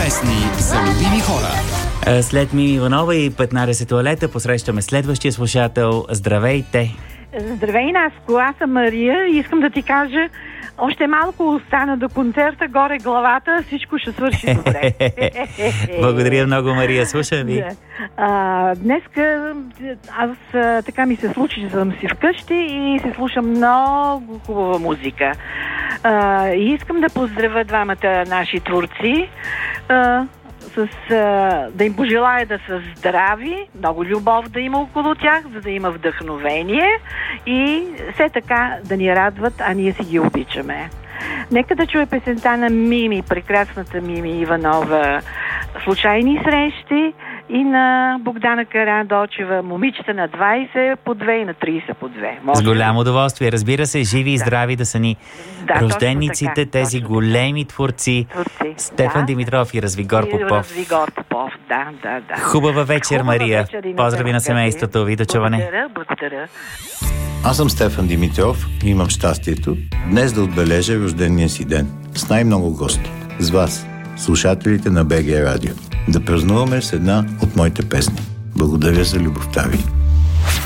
Песни за любими хора. След Мими Иванова и 15 туалета посрещаме следващия слушател. Здравейте! Здравей, Наско! Аз съм Мария и искам да ти кажа, още малко остана до концерта, горе главата, всичко ще свърши добре. Благодаря много, Мария. Слушам ви. Днеска аз така ми се случи, че съм си вкъщи и се слушам много хубава музика. И искам да поздравя двамата наши творци, да им пожелая да са здрави, много любов да има около тях, за да има вдъхновение и все така да ни радват, а ние си ги обичаме. Нека да чуе песента на Мими, прекрасната Мими Иванова, "Случайни срещи", и на Богдана Карадочева, "Момичета на 20 по 2 и на 30 по 2". С голямо удоволствие. Разбира се, живи и здрави да са ни рождениците, тези големи творци. Стефан Димитров и Развигор Попов. Да. Хубава вечер, Мария. Поздрави на семейството ви. До чуване. Благодаря. Аз съм Стефан Димитров и имам щастието днес да отбележа рождения си ден с най-много гости. С вас, слушателите на БГ Радио. Да празнуваме с една от моите песни. Благодаря за любовта ви.